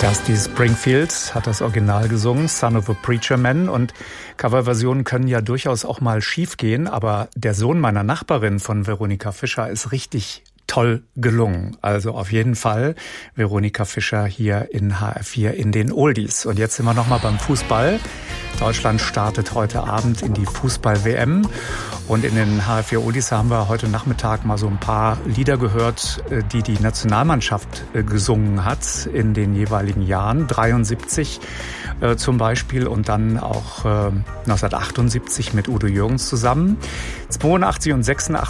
Dusty Springfield hat das Original gesungen, Son of a Preacher Man. Und Coverversionen können ja durchaus auch mal schief gehen, aber der Sohn meiner Nachbarin von Veronika Fischer ist richtig toll gelungen. Also auf jeden Fall Veronika Fischer hier in HR4 in den Oldies. Und jetzt sind wir nochmal beim Fußball. Deutschland startet heute Abend in die Fußball-WM. Und in den HR4 Oldies haben wir heute Nachmittag mal so ein paar Lieder gehört, die die Nationalmannschaft gesungen hat in den jeweiligen Jahren. 73 zum Beispiel und dann auch 1978 mit Udo Jürgens zusammen. 82 und 86